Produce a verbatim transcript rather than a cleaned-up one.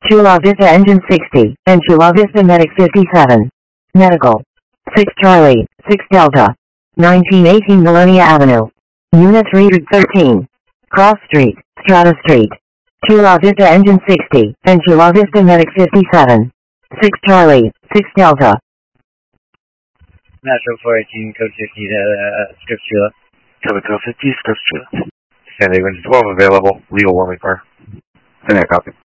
Chula Vista Engine sixty, and Chula Vista Medic fifty-seven. Medical. six Charlie, six Delta. nineteen eighteen Millennia Avenue. Unit three thirteen. Cross Street, Strata Street. Chula Vista Engine sixty, and Chula Vista Medic fifty-seven. six Charlie, six Delta. Metro four eighteen, code fifty to uh, Scripps Chula. Cover code fifty, Scripps Chula. San Diego twelve available, legal warming car. Send that copy.